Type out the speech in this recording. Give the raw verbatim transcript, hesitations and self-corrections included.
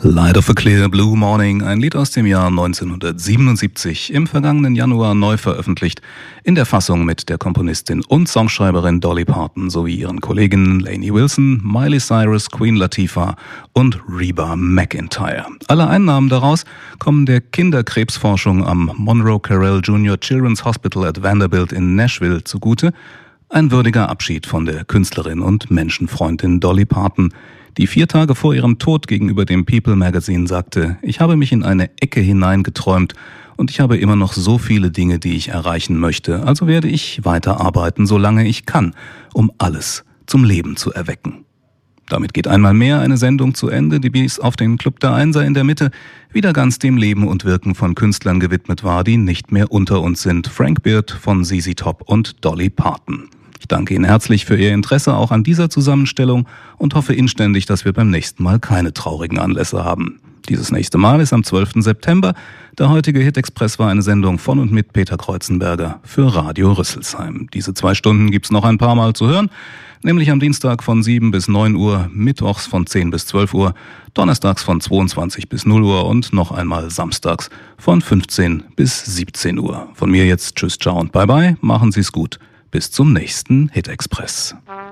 Light of a Clear Blue Morning, ein Lied aus dem Jahr neunzehnhundertsiebenundsiebzig, im vergangenen Januar neu veröffentlicht, in der Fassung mit der Komponistin und Songschreiberin Dolly Parton sowie ihren Kolleginnen Lainey Wilson, Miley Cyrus, Queen Latifah und Reba McEntire. Alle Einnahmen daraus kommen der Kinderkrebsforschung am Monroe Carell Junior Children's Hospital at Vanderbilt in Nashville zugute. Ein würdiger Abschied von der Künstlerin und Menschenfreundin Dolly Parton, die vier Tage vor ihrem Tod gegenüber dem People Magazine sagte: Ich habe mich in eine Ecke hineingeträumt und ich habe immer noch so viele Dinge, die ich erreichen möchte, also werde ich weiterarbeiten, solange ich kann, um alles zum Leben zu erwecken. Damit geht einmal mehr eine Sendung zu Ende, die bis auf den Club der Einser in der Mitte wieder ganz dem Leben und Wirken von Künstlern gewidmet war, die nicht mehr unter uns sind. Frank Beard von Z Z Top und Dolly Parton. Ich danke Ihnen herzlich für Ihr Interesse auch an dieser Zusammenstellung und hoffe inständig, dass wir beim nächsten Mal keine traurigen Anlässe haben. Dieses nächste Mal ist am zwölften September. Der heutige Hit Express war eine Sendung von und mit Peter Kreuzenberger für Radio Rüsselsheim. Diese zwei Stunden gibt's noch ein paar Mal zu hören, nämlich am Dienstag von sieben bis neun Uhr, mittwochs von zehn bis zwölf Uhr, donnerstags von zweiundzwanzig bis null Uhr und noch einmal samstags von fünfzehn bis siebzehn Uhr. Von mir jetzt tschüss, ciao und bye bye, machen Sie's gut. Bis zum nächsten Hit Express.